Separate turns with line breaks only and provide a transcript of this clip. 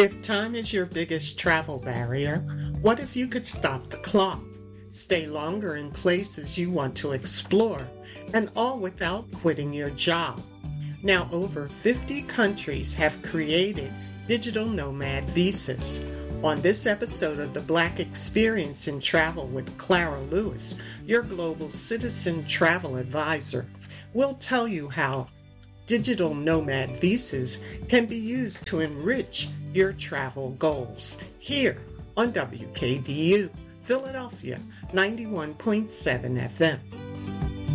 If time is your biggest travel barrier, what if you could stop the clock, stay longer in places you want to explore, and all without quitting your job? Now, over 50 countries have created digital nomad visas. On this episode of The Black Experience in Travel with Clara Lewis, your global citizen travel advisor, we'll tell you how digital nomad visas can be used to enrich your travel goals. Here on WKDU, Philadelphia, 91.7 FM.